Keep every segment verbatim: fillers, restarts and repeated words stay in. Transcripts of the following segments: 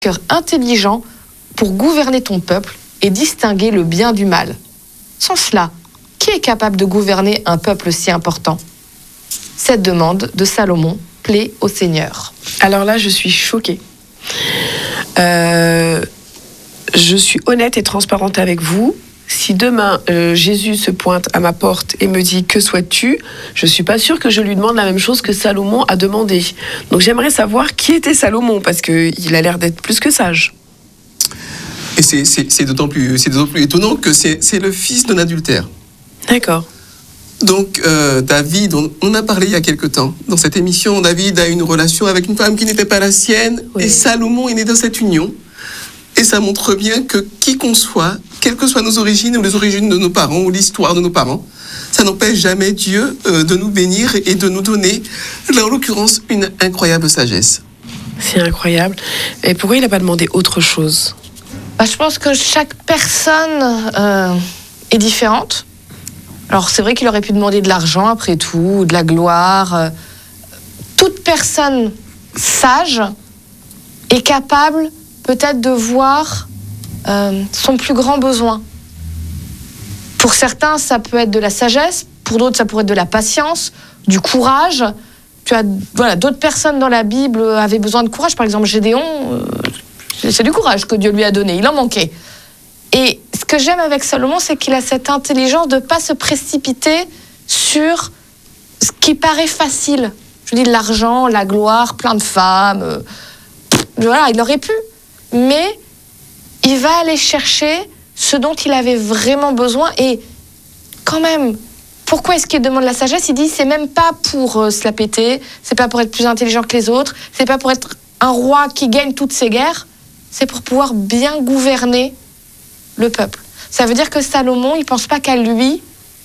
cœur intelligent pour gouverner ton peuple et distinguer le bien du mal. Sans cela, qui est capable de gouverner un peuple si important ? Cette demande de Salomon plaît au Seigneur. Alors là, je suis choquée. Euh, je suis honnête et transparente avec vous. Si demain, euh, Jésus se pointe à ma porte et me dit « Que souhaites-tu » je ne suis pas sûre que je lui demande la même chose que Salomon a demandé. Donc j'aimerais savoir qui était Salomon, parce qu'il a l'air d'être plus que sage. Et c'est, c'est, c'est, d'autant plus, c'est d'autant plus étonnant que c'est, c'est le fils d'un adultère. D'accord. Donc euh, David, on, on a parlé il y a quelque temps. Dans cette émission, David a une relation avec une femme qui n'était pas la sienne. Oui. Et Salomon est né dans cette union. Et ça montre bien que qui qu'on soit, quelles que soient nos origines ou les origines de nos parents ou l'histoire de nos parents, ça n'empêche jamais Dieu euh, de nous bénir et de nous donner, là en l'occurrence, une incroyable sagesse. C'est incroyable. Et pourquoi il n'a pas demandé autre chose ? Bah, je pense que chaque personne euh, est différente. Alors c'est vrai qu'il aurait pu demander de l'argent après tout, de la gloire. Euh, toute personne sage est capable peut-être de voir euh, son plus grand besoin. Pour certains, ça peut être de la sagesse, pour d'autres, ça pourrait être de la patience, du courage. Tu as, voilà, d'autres personnes dans la Bible avaient besoin de courage. Par exemple, Gédéon, euh, c'est du courage que Dieu lui a donné, il en manquait. Et ce que j'aime avec Salomon, c'est qu'il a cette intelligence de ne pas se précipiter sur ce qui paraît facile. Je dis de l'argent, la gloire, plein de femmes. Euh, voilà, il aurait pu. Mais il va aller chercher ce dont il avait vraiment besoin. Et quand même, pourquoi est-ce qu'il demande la sagesse ? Il dit, c'est même pas pour euh, se la péter, c'est pas pour être plus intelligent que les autres, c'est pas pour être un roi qui gagne toutes ses guerres, c'est pour pouvoir bien gouverner le peuple. Ça veut dire que Salomon, il pense pas qu'à lui.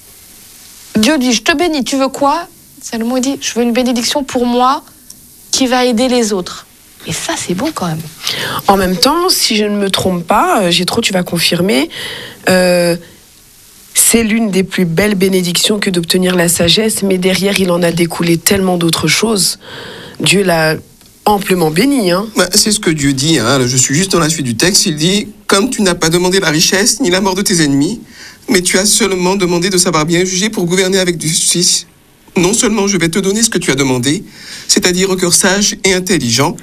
Dieu dit, je te bénis, tu veux quoi ? Salomon, il dit, je veux une bénédiction pour moi qui va aider les autres. Et ça, c'est beau quand même. En même temps, si je ne me trompe pas, Jétro, tu vas confirmer, euh, c'est l'une des plus belles bénédictions que d'obtenir la sagesse, mais derrière, il en a découlé tellement d'autres choses. Dieu l'a amplement béni. Hein. Bah, c'est ce que Dieu dit, hein. Je suis juste dans la suite du texte, il dit « Comme tu n'as pas demandé la richesse ni la mort de tes ennemis, mais tu as seulement demandé de savoir bien juger pour gouverner avec justice, non seulement je vais te donner ce que tu as demandé, c'est-à-dire un cœur sage et intelligent,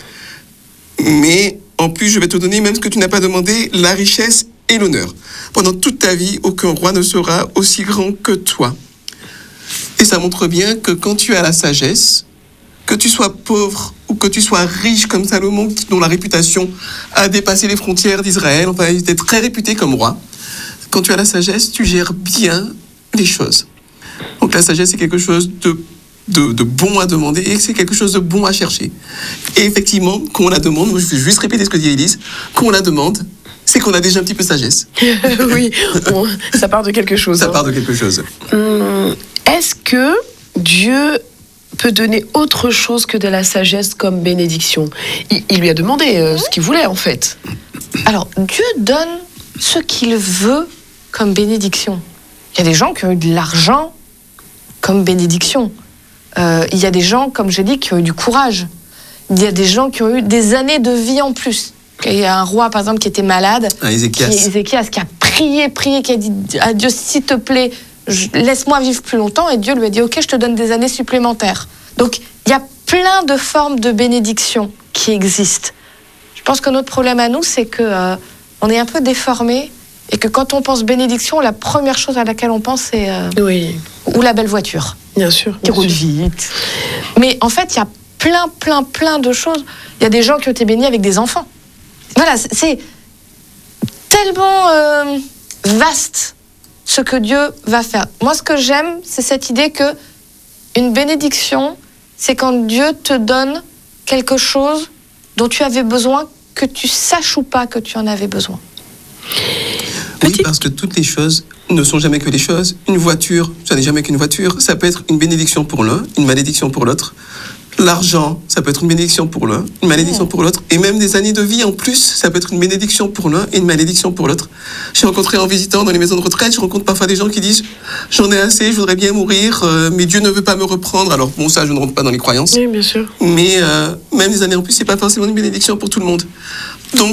mais en plus, je vais te donner même ce que tu n'as pas demandé, la richesse et l'honneur. Pendant toute ta vie, aucun roi ne sera aussi grand que toi. » Et ça montre bien que quand tu as la sagesse, que tu sois pauvre ou que tu sois riche comme Salomon, dont la réputation a dépassé les frontières d'Israël, enfin, il était très réputé comme roi, quand tu as la sagesse, tu gères bien les choses. Donc la sagesse, c'est quelque chose de De, de bon à demander et c'est quelque chose de bon à chercher. Et effectivement, quand on la demande, je vais juste répéter ce que dit Élise, quand on la demande, c'est qu'on a déjà un petit peu de sagesse. Oui, on, ça part de quelque chose. Ça hein. part de quelque chose. Hum, est-ce que Dieu peut donner autre chose que de la sagesse comme bénédiction ? il, il lui a demandé euh, ce qu'il voulait en fait. Alors, Dieu donne ce qu'il veut comme bénédiction. Il y a des gens qui ont eu de l'argent comme bénédiction. Euh, il y a des gens, comme j'ai dit, qui ont eu du courage. Il y a des gens qui ont eu des années de vie en plus. Il y a un roi, par exemple, qui était malade. Ah, Ézéchias. Qui, Ézéchias, qui a prié, prié, qui a dit à Dieu, s'il te plaît, je, laisse-moi vivre plus longtemps. Et Dieu lui a dit, ok, je te donne des années supplémentaires. Donc, il y a plein de formes de bénédiction qui existent. Je pense que notre problème à nous, c'est que euh, on est un peu déformé et que quand on pense bénédiction, la première chose à laquelle on pense, c'est euh, oui. ou la belle voiture. Bien sûr. Qui roule vite. Mais en fait, il y a plein, plein, plein de choses. Il y a des gens qui ont été bénis avec des enfants. Voilà, c'est tellement euh, vaste ce que Dieu va faire. Moi, ce que j'aime, c'est cette idée que une bénédiction, c'est quand Dieu te donne quelque chose dont tu avais besoin, que tu saches ou pas que tu en avais besoin. Oui, parce que toutes les choses ne sont jamais que les choses. Une voiture, ça n'est jamais qu'une voiture. Ça peut être une bénédiction pour l'un, une malédiction pour l'autre. L'argent, ça peut être une bénédiction pour l'un, une malédiction pour l'autre. Et même des années de vie en plus, ça peut être une bénédiction pour l'un et une malédiction pour l'autre. J'ai rencontré en visitant dans les maisons de retraite, je rencontre parfois des gens qui disent « J'en ai assez, je voudrais bien mourir, euh, mais Dieu ne veut pas me reprendre. » Alors bon, ça, je ne rentre pas dans les croyances. Oui, bien sûr. Mais euh, même des années en plus, c'est pas forcément une bénédiction pour tout le monde. Donc,